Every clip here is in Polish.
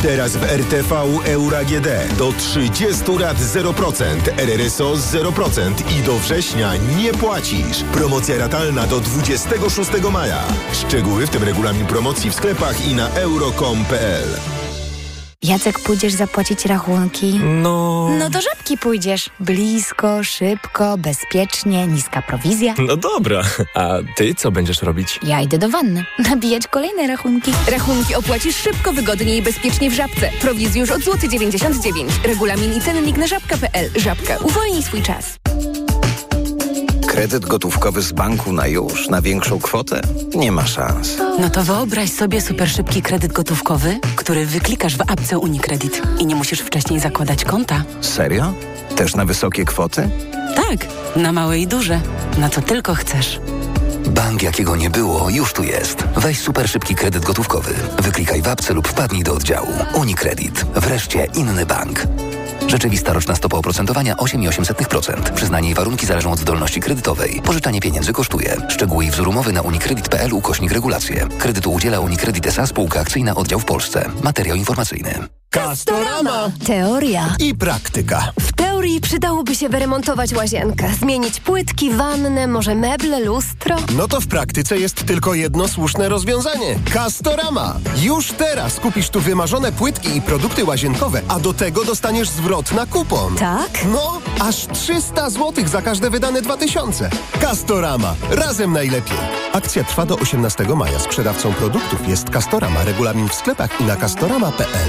Teraz w RTV Euro AGD do 30 lat 0%, RRSO 0% i do września nie płacisz. Promocja ratalna do 26 maja. Szczegóły, w tym regulamin promocji w sklepach i na euro.com.pl. Jacek, pójdziesz zapłacić rachunki? No do Żabki pójdziesz. Blisko, szybko, bezpiecznie, niska prowizja. No dobra, a ty co będziesz robić? Ja idę do wanny. Nabijać kolejne rachunki. Rachunki opłacisz szybko, wygodnie i bezpiecznie w Żabce. Prowizji już od złoty 99. Regulamin i cennik na żabka.pl. Żabka. Uwolnij swój czas. Kredyt gotówkowy z banku na już, na większą kwotę? Nie ma szans. No to wyobraź sobie super szybki kredyt gotówkowy, który wyklikasz w apce UniCredit i nie musisz wcześniej zakładać konta. Serio? Też na wysokie kwoty? Tak, na małe i duże. Na co tylko chcesz. Bank jakiego nie było, już tu jest. Weź super szybki kredyt gotówkowy. Wyklikaj w apce lub wpadnij do oddziału. UniCredit. Wreszcie inny bank. Rzeczywista roczna stopa oprocentowania 8,8%. Przyznanie i warunki zależą od zdolności kredytowej. Pożyczanie pieniędzy kosztuje. Szczegóły i wzór umowy na unicredit.pl/regulacje. Kredytu udziela UniCredit S.A. Spółka akcyjna, oddział w Polsce. Materiał informacyjny. Castorama. Teoria. I praktyka. W teorii przydałoby się wyremontować łazienkę, zmienić płytki, wannę, może meble, lustro. No to w praktyce jest tylko jedno słuszne rozwiązanie. Castorama. Już teraz kupisz tu wymarzone płytki i produkty łazienkowe, a do tego dostaniesz zwrot na kupon. Tak? No, aż 300 zł za każde wydane 2000. Castorama. Razem najlepiej. Akcja trwa do 18 maja. Sprzedawcą produktów jest Castorama. Regulamin w sklepach i na castorama.pl.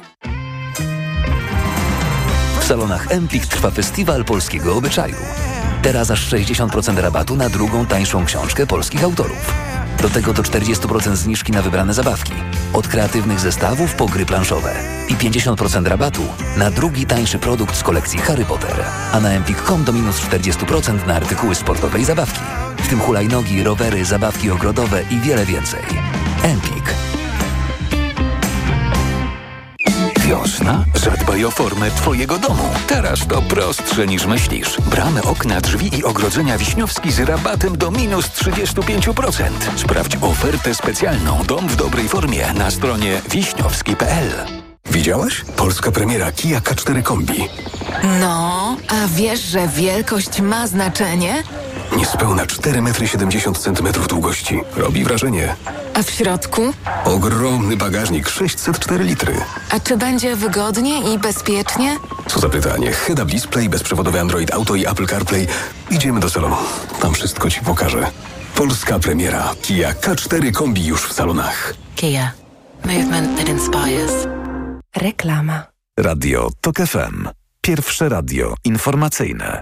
W salonach Empik trwa festiwal polskiego obyczaju. Teraz aż 60% rabatu na drugą tańszą książkę polskich autorów. Do tego do 40% zniżki na wybrane zabawki. Od kreatywnych zestawów po gry planszowe. I 50% rabatu na drugi tańszy produkt z kolekcji Harry Potter. A na empik.com do minus 40% na artykuły sportowe i zabawki. W tym hulajnogi, rowery, zabawki ogrodowe i wiele więcej. Empik. Wiosna? Zadbaj o formę Twojego domu. Teraz to prostsze niż myślisz. Bramy, okna, drzwi i ogrodzenia Wiśniowski z rabatem do minus 35%. Sprawdź ofertę specjalną Dom w dobrej formie na stronie wiśniowski.pl. Widziałaś? Polska premiera Kia K4 Kombi. No, a wiesz, że wielkość ma znaczenie? Niespełna 4,70 m długości. Robi wrażenie. A w środku? Ogromny bagażnik, 604 litry. A czy będzie wygodnie i bezpiecznie? Co za pytanie. Head-up display, bezprzewodowy Android Auto i Apple CarPlay. Idziemy do salonu. Tam wszystko Ci pokażę. Polska premiera Kia K4 Kombi już w salonach. Kia. Movement that inspires. Reklama. Radio TOK FM. Pierwsze radio informacyjne.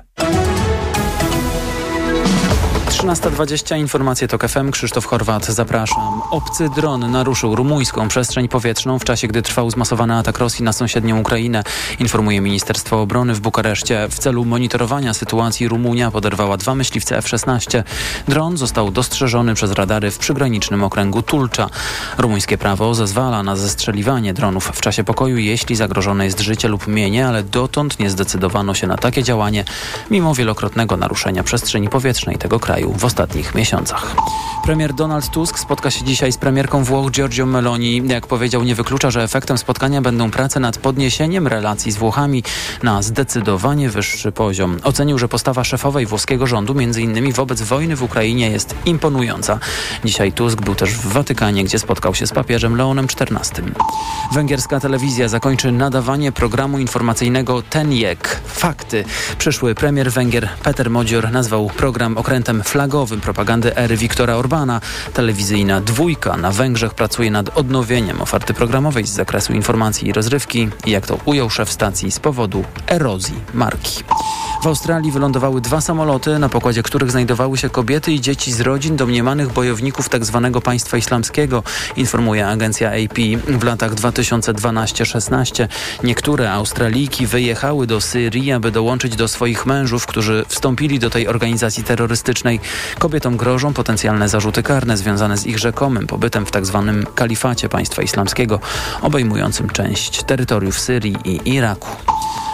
13:20, informacje TOK FM, Krzysztof Horwat, zapraszam. Obcy dron naruszył rumuńską przestrzeń powietrzną w czasie, gdy trwał zmasowany atak Rosji na sąsiednią Ukrainę, informuje Ministerstwo Obrony w Bukareszcie. W celu monitorowania sytuacji Rumunia poderwała 2 myśliwce F-16. Dron został dostrzeżony przez radary w przygranicznym okręgu Tulcza. Rumuńskie prawo zezwala na zestrzeliwanie dronów w czasie pokoju, jeśli zagrożone jest życie lub mienie, ale dotąd nie zdecydowano się na takie działanie, mimo wielokrotnego naruszenia przestrzeni powietrznej tego kraju w ostatnich miesiącach. Premier Donald Tusk spotka się dzisiaj z premierką Włoch Giorgią Meloni. Jak powiedział, nie wyklucza, że efektem spotkania będą prace nad podniesieniem relacji z Włochami na zdecydowanie wyższy poziom. Ocenił, że postawa szefowej włoskiego rządu, m.in. wobec wojny w Ukrainie, jest imponująca. Dzisiaj Tusk był też w Watykanie, gdzie spotkał się z papieżem Leonem XIV. Węgierska telewizja zakończy nadawanie programu informacyjnego Tenjek. Fakty. Przyszły premier Węgier Peter Modzior nazwał program okrętem flagowym propagandy ery Viktora Orbana. Telewizyjna Dwójka na Węgrzech pracuje nad odnowieniem oferty programowej z zakresu informacji i rozrywki, jak to ujął szef stacji, z powodu erozji marki. W Australii wylądowały 2 samoloty, na pokładzie których znajdowały się kobiety i dzieci z rodzin domniemanych bojowników tzw. państwa islamskiego, informuje agencja AP. W latach 2012-16 niektóre Australijki wyjechały do Syrii, aby dołączyć do swoich mężów, którzy wstąpili do tej organizacji terrorystycznej. Kobietom grożą potencjalne zarzuty karne związane z ich rzekomym pobytem w tzw. kalifacie państwa islamskiego, obejmującym część terytoriów Syrii i Iraku.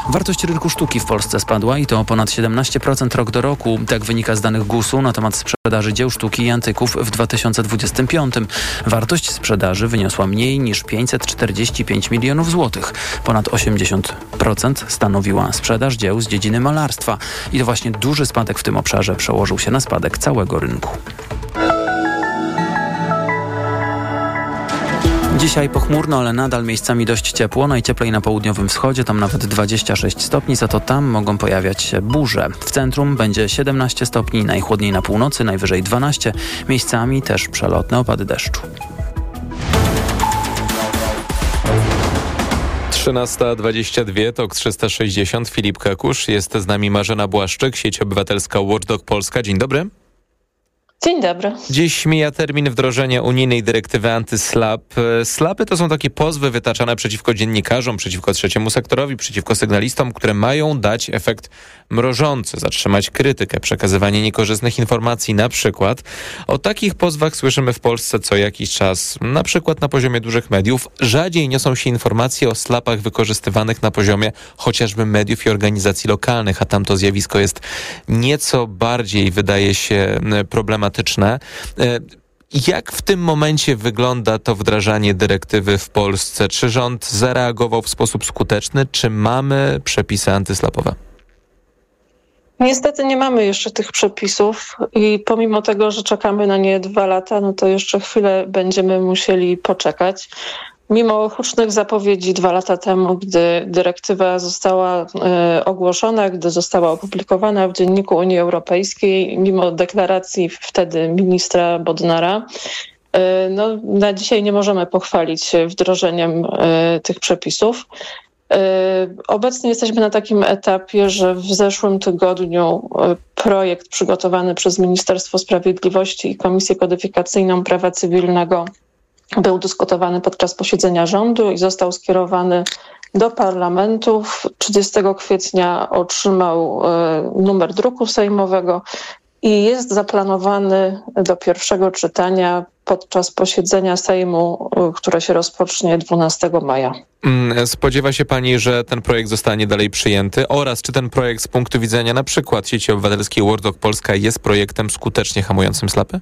Wartość rynku sztuki w Polsce spadła i to o ponad 17% rok do roku. Tak wynika z danych GUS-u na temat sprzedaży dzieł sztuki i antyków w 2025. Wartość sprzedaży wyniosła mniej niż 545 milionów złotych. Ponad 80% stanowiła sprzedaż dzieł z dziedziny malarstwa. I to właśnie duży spadek w tym obszarze przełożył się na spadek całego rynku. Dzisiaj pochmurno, ale nadal miejscami dość ciepło. Najcieplej na południowym wschodzie, tam nawet 26 stopni, za to tam mogą pojawiać się burze. W centrum będzie 17 stopni, najchłodniej na północy, najwyżej 12. Miejscami też przelotne opady deszczu. 13:22, TOK 360, Filip Kakusz. Jest z nami Marzena Błaszczyk, Sieć Obywatelska Watchdog Polska. Dzień dobry. Dzień dobry. Dziś mija termin wdrożenia unijnej dyrektywy anty-SLAPP. SLAPy to są takie pozwy wytaczane przeciwko dziennikarzom, przeciwko trzeciemu sektorowi, przeciwko sygnalistom, które mają dać efekt mrożący, zatrzymać krytykę, przekazywanie niekorzystnych informacji na przykład. O takich pozwach słyszymy w Polsce co jakiś czas, na przykład na poziomie dużych mediów. Rzadziej niosą się informacje o SLAPach wykorzystywanych na poziomie chociażby mediów i organizacji lokalnych, a tam to zjawisko jest nieco bardziej, wydaje się, problematyczne. Jak w tym momencie wygląda to wdrażanie dyrektywy w Polsce? Czy rząd zareagował w sposób skuteczny? Czy mamy przepisy antyslapowe? Niestety nie mamy jeszcze tych przepisów i pomimo tego, że czekamy na nie 2 lata, no to jeszcze chwilę będziemy musieli poczekać. Mimo hucznych zapowiedzi 2 lata temu, gdy dyrektywa została ogłoszona, gdy została opublikowana w Dzienniku Unii Europejskiej, mimo deklaracji wtedy ministra Bodnara, na dzisiaj nie możemy pochwalić się wdrożeniem tych przepisów. Obecnie jesteśmy na takim etapie, że w zeszłym tygodniu projekt przygotowany przez Ministerstwo Sprawiedliwości i Komisję Kodyfikacyjną Prawa Cywilnego był dyskutowany podczas posiedzenia rządu i został skierowany do parlamentu. 30 kwietnia otrzymał numer druku sejmowego i jest zaplanowany do pierwszego czytania podczas posiedzenia Sejmu, które się rozpocznie 12 maja. Spodziewa się pani, że ten projekt zostanie dalej przyjęty oraz czy ten projekt z punktu widzenia na przykład Sieci Obywatelskiej Watchdog Polska jest projektem skutecznie hamującym SLAPy?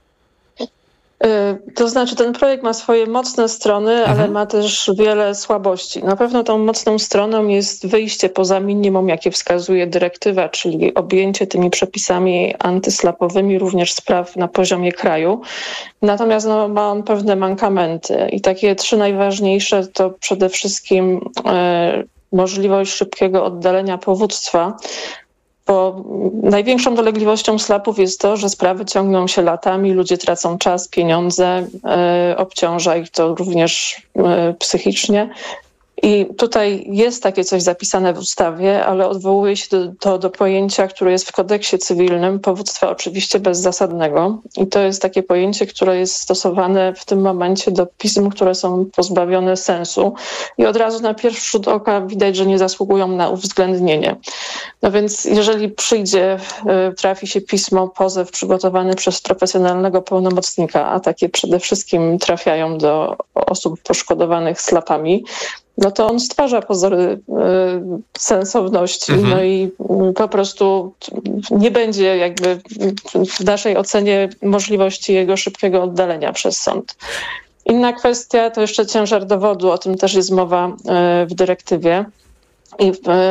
To znaczy ten projekt ma swoje mocne strony, ale ma też wiele słabości. Na pewno tą mocną stroną jest wyjście poza minimum, jakie wskazuje dyrektywa, czyli objęcie tymi przepisami antyslapowymi również spraw na poziomie kraju. Natomiast ma on pewne mankamenty i takie 3 najważniejsze to przede wszystkim możliwość szybkiego oddalenia powództwa, bo największą dolegliwością SLAP-ów jest to, że sprawy ciągną się latami, ludzie tracą czas, pieniądze, obciąża ich to również psychicznie. I tutaj jest takie coś zapisane w ustawie, ale odwołuje się do pojęcia, które jest w kodeksie cywilnym, powództwa oczywiście bezzasadnego. I to jest takie pojęcie, które jest stosowane w tym momencie do pism, które są pozbawione sensu. I od razu na pierwszy rzut oka widać, że nie zasługują na uwzględnienie. No więc jeżeli trafi się pismo, pozew przygotowany przez profesjonalnego pełnomocnika, a takie przede wszystkim trafiają do osób poszkodowanych SLAP-ami, no to on stwarza pozory sensowności, no i po prostu nie będzie jakby w naszej ocenie możliwości jego szybkiego oddalenia przez sąd. Inna kwestia to jeszcze ciężar dowodu, o tym też jest mowa w dyrektywie. I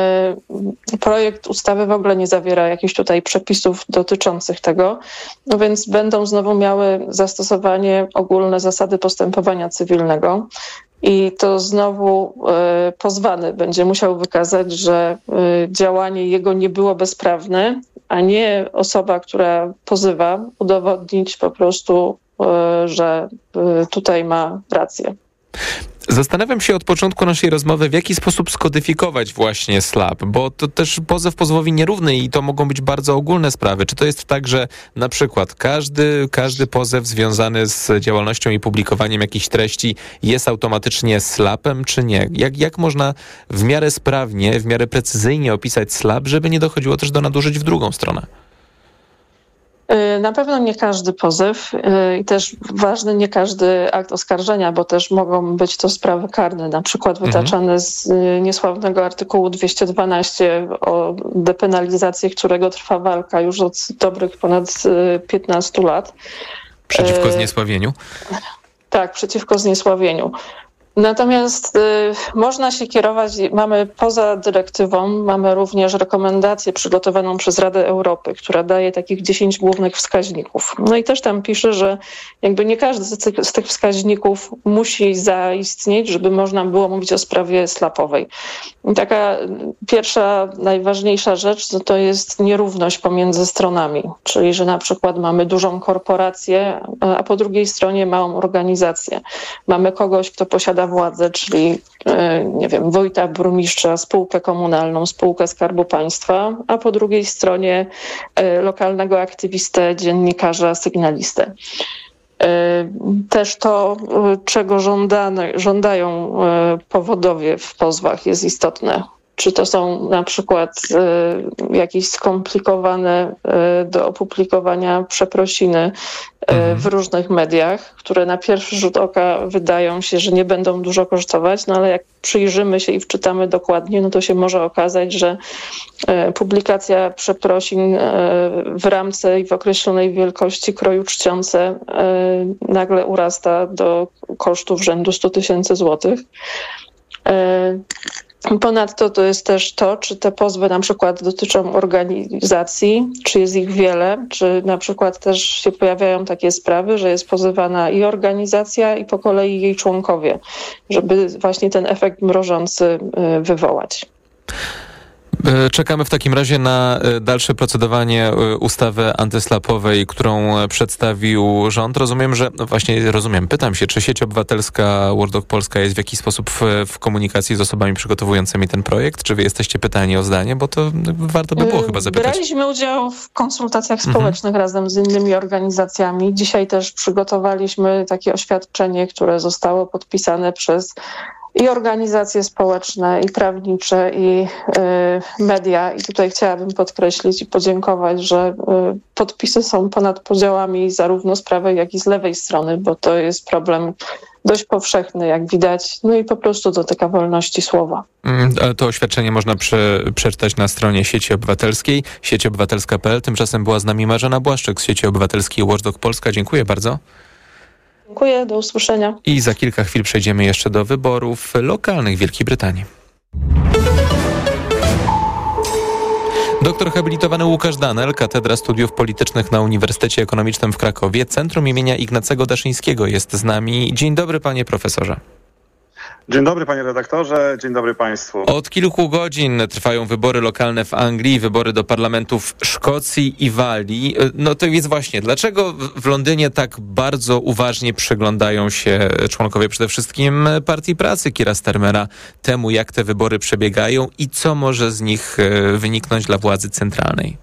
projekt ustawy w ogóle nie zawiera jakichś tutaj przepisów dotyczących tego, no więc będą znowu miały zastosowanie ogólne zasady postępowania cywilnego i to znowu pozwany będzie musiał wykazać, że działanie jego nie było bezprawne, a nie osoba, która pozywa, udowodnić po prostu, że tutaj ma rację. Zastanawiam się od początku naszej rozmowy, w jaki sposób skodyfikować właśnie SLAP, bo to też pozew pozwowi nierówny i to mogą być bardzo ogólne sprawy. Czy to jest tak, że na przykład każdy pozew związany z działalnością i publikowaniem jakichś treści jest automatycznie SLAP-em, czy nie? Jak można w miarę sprawnie, w miarę precyzyjnie opisać SLAP, żeby nie dochodziło też do nadużyć w drugą stronę? Na pewno nie każdy pozew i też ważny nie każdy akt oskarżenia, bo też mogą być to sprawy karne, na przykład wytaczane z niesławnego artykułu 212 o depenalizacji, którego trwa walka już od dobrych ponad 15 lat. Przeciwko zniesławieniu? Tak, przeciwko zniesławieniu. Natomiast można się kierować, mamy poza dyrektywą, mamy również rekomendację przygotowaną przez Radę Europy, która daje takich 10 głównych wskaźników. No i też tam pisze, że jakby nie każdy z tych wskaźników musi zaistnieć, żeby można było mówić o sprawie slapowej. I taka pierwsza, najważniejsza rzecz to jest nierówność pomiędzy stronami, czyli że na przykład mamy dużą korporację, a po drugiej stronie małą organizację. Mamy kogoś, kto posiada władzę, czyli nie wiem, wójta, burmistrza, spółkę komunalną, spółkę Skarbu Państwa, a po drugiej stronie lokalnego aktywistę, dziennikarza, sygnalistę. Też to, czego żądają powodowie w pozwach, jest istotne. Czy to są na przykład jakieś skomplikowane do opublikowania przeprosiny w różnych mediach, które na pierwszy rzut oka wydają się, że nie będą dużo kosztować, no ale jak przyjrzymy się i wczytamy dokładnie, no to się może okazać, że publikacja przeprosin w ramce i w określonej wielkości kroju czciące nagle urasta do kosztów rzędu 100 000 złotych. Ponadto to jest też to, czy te pozwy na przykład dotyczą organizacji, czy jest ich wiele, czy na przykład też się pojawiają takie sprawy, że jest pozywana i organizacja, i po kolei jej członkowie, żeby właśnie ten efekt mrożący wywołać. Czekamy w takim razie na dalsze procedowanie ustawy antyslapowej, którą przedstawił rząd. Pytam się, czy sieć obywatelska Watchdog Polska jest w jakiś sposób w komunikacji z osobami przygotowującymi ten projekt? Czy wy jesteście pytani o zdanie? Bo to warto by było chyba zapytać. Braliśmy udział w konsultacjach społecznych razem z innymi organizacjami. Dzisiaj też przygotowaliśmy takie oświadczenie, które zostało podpisane przez i organizacje społeczne, i prawnicze, i media. I tutaj chciałabym podkreślić i podziękować, że podpisy są ponad podziałami zarówno z prawej, jak i z lewej strony, bo to jest problem dość powszechny, jak widać, no i po prostu dotyka wolności słowa. To oświadczenie można przeczytać na stronie sieci obywatelskiej, sieciobywatelska.pl. Tymczasem była z nami Marzena Błaszczyk z sieci obywatelskiej Watchdog Polska. Dziękuję bardzo. Dziękuję, do usłyszenia. I za kilka chwil przejdziemy jeszcze do wyborów lokalnych w Wielkiej Brytanii. Doktor habilitowany Łukasz Danel, Katedra Studiów Politycznych na Uniwersytecie Ekonomicznym w Krakowie, Centrum imienia Ignacego Daszyńskiego jest z nami. Dzień dobry, panie profesorze. Dzień dobry, panie redaktorze, dzień dobry państwu. Od kilku godzin trwają wybory lokalne w Anglii, wybory do parlamentów Szkocji i Walii. No to jest właśnie, dlaczego w Londynie tak bardzo uważnie przyglądają się członkowie przede wszystkim Partii Pracy Keira Starmera temu, jak te wybory przebiegają i co może z nich wyniknąć dla władzy centralnej?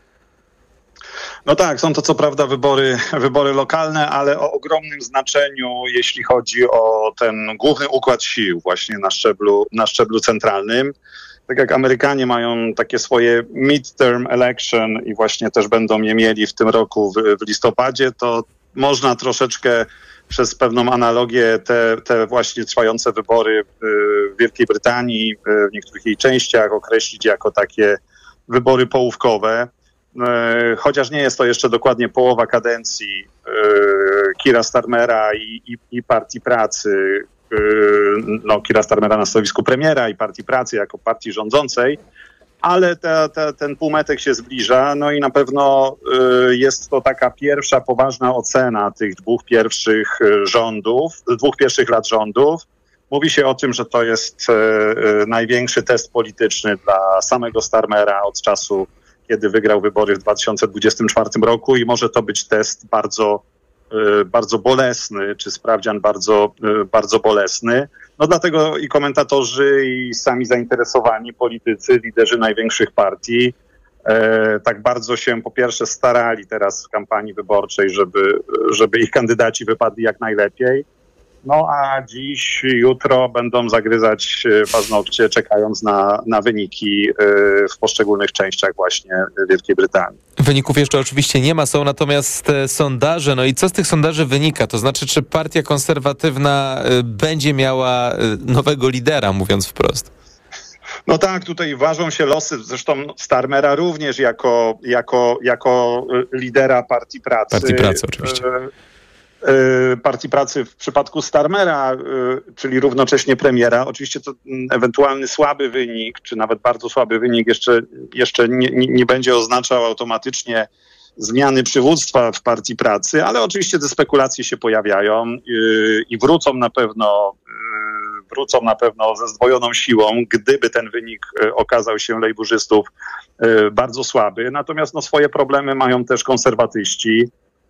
No tak, są to co prawda wybory lokalne, ale o ogromnym znaczeniu, jeśli chodzi o ten główny układ sił właśnie na szczeblu centralnym. Tak jak Amerykanie mają takie swoje midterm election i właśnie też będą je mieli w tym roku w listopadzie, to można troszeczkę przez pewną analogię te właśnie trwające wybory w Wielkiej Brytanii, w niektórych jej częściach określić jako takie wybory połówkowe. Chociaż nie jest to jeszcze dokładnie połowa kadencji Keira Starmera i Partii Pracy, Keira Starmera na stanowisku premiera i Partii Pracy jako partii rządzącej, ale ten półmetek się zbliża, no i na pewno jest to taka pierwsza poważna ocena tych dwóch pierwszych lat rządów. Mówi się o tym, że to jest największy test polityczny dla samego Starmera od czasu, kiedy wygrał wybory w 2024 roku i może to być test bardzo, bardzo bolesny, czy sprawdzian bardzo, bardzo bolesny. No dlatego i komentatorzy, i sami zainteresowani politycy, liderzy największych partii tak bardzo się po pierwsze starali teraz w kampanii wyborczej, żeby ich kandydaci wypadli jak najlepiej. No a dziś, jutro będą zagryzać paznokcie, czekając na wyniki w poszczególnych częściach właśnie Wielkiej Brytanii. Wyników jeszcze oczywiście nie ma, są natomiast sondaże. No i co z tych sondaży wynika? To znaczy, czy partia konserwatywna będzie miała nowego lidera, mówiąc wprost? No tak, tutaj ważą się losy, zresztą Starmera również jako lidera Partii Pracy. Partii Pracy oczywiście. Partii Pracy w przypadku Starmera, czyli równocześnie premiera. Oczywiście to ewentualny słaby wynik, czy nawet bardzo słaby wynik jeszcze nie będzie oznaczał automatycznie zmiany przywództwa w Partii Pracy, ale oczywiście te spekulacje się pojawiają i wrócą na pewno ze zdwojoną siłą, gdyby ten wynik okazał się lejburzystów bardzo słaby. Natomiast swoje problemy mają też konserwatyści.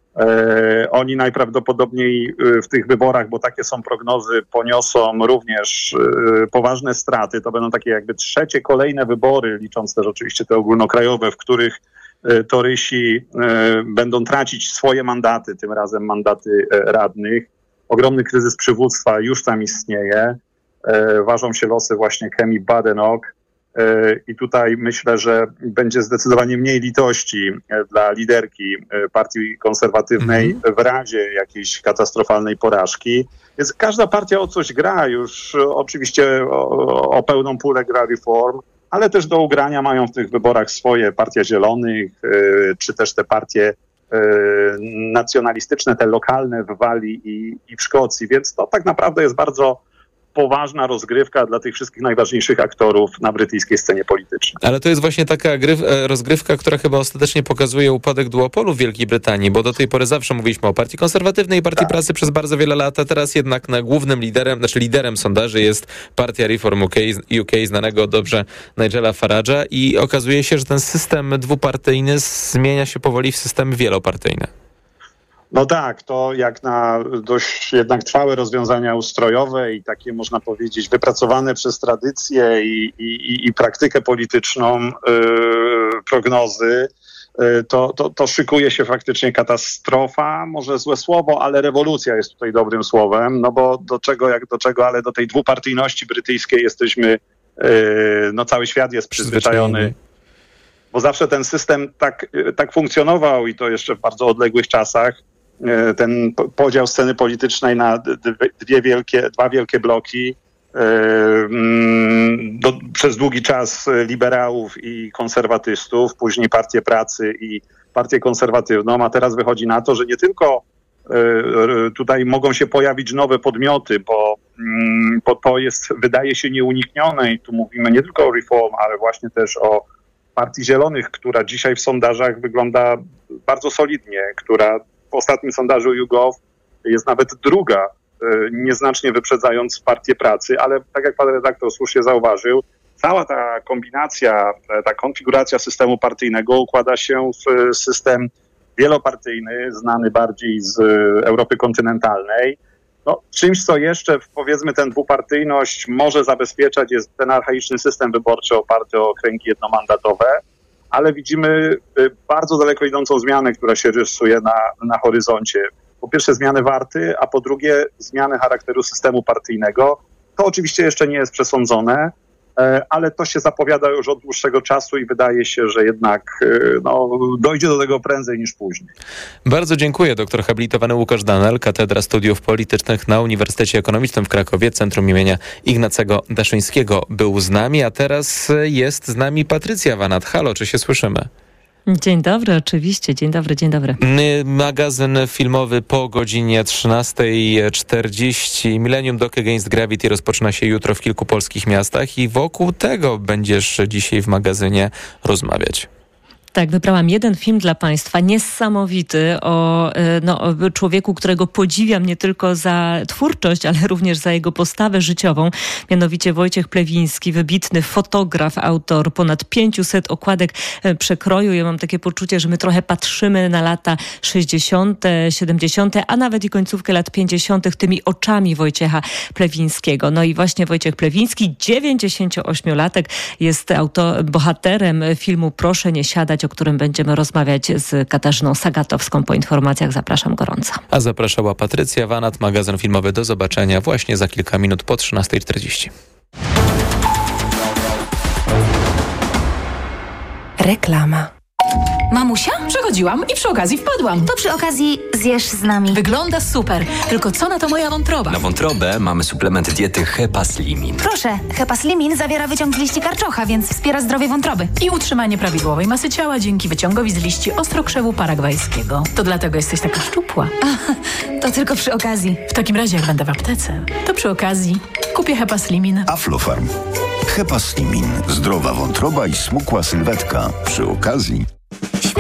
Oni najprawdopodobniej w tych wyborach, bo takie są prognozy, poniosą również poważne straty. To będą takie jakby trzecie kolejne wybory, licząc też oczywiście te ogólnokrajowe, w których torysi będą tracić swoje mandaty, tym razem mandaty radnych. Ogromny kryzys przywództwa już tam istnieje. Ważą się losy właśnie Kemi Badenoch i tutaj myślę, że będzie zdecydowanie mniej litości dla liderki partii konserwatywnej w razie jakiejś katastrofalnej porażki. Więc każda partia o coś gra, już oczywiście o pełną pulę gra Reform, ale też do ugrania mają w tych wyborach swoje Partia Zielonych, czy też te partie nacjonalistyczne, te lokalne w Walii i w Szkocji, więc to tak naprawdę jest bardzo poważna rozgrywka dla tych wszystkich najważniejszych aktorów na brytyjskiej scenie politycznej. Ale to jest właśnie taka rozgrywka, która chyba ostatecznie pokazuje upadek duopolu w Wielkiej Brytanii, bo do tej pory zawsze mówiliśmy o Partii Konserwatywnej i Partii Pracy przez bardzo wiele lat, a teraz jednak głównym liderem sondaży jest Partia Reform UK, znanego dobrze Nigela Farage'a, i okazuje się, że ten system dwupartyjny zmienia się powoli w system wielopartyjny. No tak, to jak na dość jednak trwałe rozwiązania ustrojowe i takie, można powiedzieć, wypracowane przez tradycję i praktykę polityczną prognozy, to szykuje się faktycznie katastrofa, może złe słowo, ale rewolucja jest tutaj dobrym słowem, no bo do czego, ale do tej dwupartyjności brytyjskiej jesteśmy, cały świat jest przyzwyczajony. Bo zawsze ten system tak funkcjonował i to jeszcze w bardzo odległych czasach. Ten podział sceny politycznej na dwa wielkie bloki, przez długi czas liberałów i konserwatystów, później Partię Pracy i Partię Konserwatywną, a teraz wychodzi na to, że nie tylko tutaj mogą się pojawić nowe podmioty, bo to wydaje się nieuniknione i tu mówimy nie tylko o Reform, ale właśnie też o Partii Zielonych, która dzisiaj w sondażach wygląda bardzo solidnie, która w ostatnim sondażu YouGov jest nawet druga, nieznacznie wyprzedzając Partię Pracy, ale tak jak pan redaktor słusznie zauważył, cała ta kombinacja, ta konfiguracja systemu partyjnego układa się w system wielopartyjny, znany bardziej z Europy kontynentalnej. Czymś, co jeszcze, powiedzmy, tę dwupartyjność może zabezpieczać, jest ten archaiczny system wyborczy oparty o okręgi jednomandatowe, ale widzimy bardzo daleko idącą zmianę, która się rysuje na horyzoncie. Po pierwsze zmianę warty, a po drugie zmianę charakteru systemu partyjnego. To oczywiście jeszcze nie jest przesądzone, ale to się zapowiada już od dłuższego czasu i wydaje się, że jednak dojdzie do tego prędzej niż później. Bardzo dziękuję. Doktor habilitowany Łukasz Danel, Katedra Studiów Politycznych na Uniwersytecie Ekonomicznym w Krakowie, Centrum imienia Ignacego Daszyńskiego, był z nami, a teraz jest z nami Patrycja Wanat. Halo, czy się słyszymy? Dzień dobry, oczywiście. Dzień dobry, dzień dobry. Magazyn filmowy po godzinie 13:40. Millennium Dock Against Gravity rozpoczyna się jutro w kilku polskich miastach i wokół tego będziesz dzisiaj w magazynie rozmawiać. Tak, wybrałam jeden film dla Państwa, niesamowity, o człowieku, którego podziwiam nie tylko za twórczość, ale również za jego postawę życiową. Mianowicie Wojciech Plewiński, wybitny fotograf, autor ponad 500 okładek przekroju. Ja mam takie poczucie, że my trochę patrzymy na lata 60., 70., a nawet i końcówkę lat 50. tymi oczami Wojciecha Plewińskiego. No i właśnie Wojciech Plewiński, 98-latek, jest bohaterem filmu Proszę nie siadać, o którym będziemy rozmawiać z Katarzyną Sagatowską. Po informacjach zapraszam gorąco. A zapraszała Patrycja Wanat, magazyn filmowy. Do zobaczenia właśnie za kilka minut po 13:40. Reklama. Mamusia? Przechodziłam i przy okazji wpadłam. To przy okazji zjesz z nami. Wygląda super, tylko co na to moja wątroba? Na wątrobę mamy suplement diety Hepaslimin. Proszę, Hepaslimin zawiera wyciąg z liści karczocha, więc wspiera zdrowie wątroby. I utrzymanie prawidłowej masy ciała dzięki wyciągowi z liści ostrokrzewu paragwajskiego. To dlatego jesteś taka szczupła. To tylko przy okazji. W takim razie, jak będę w aptece, to przy okazji kupię Hepaslimin. Aflofarm. Hepaslimin. Zdrowa wątroba i smukła sylwetka. Przy okazji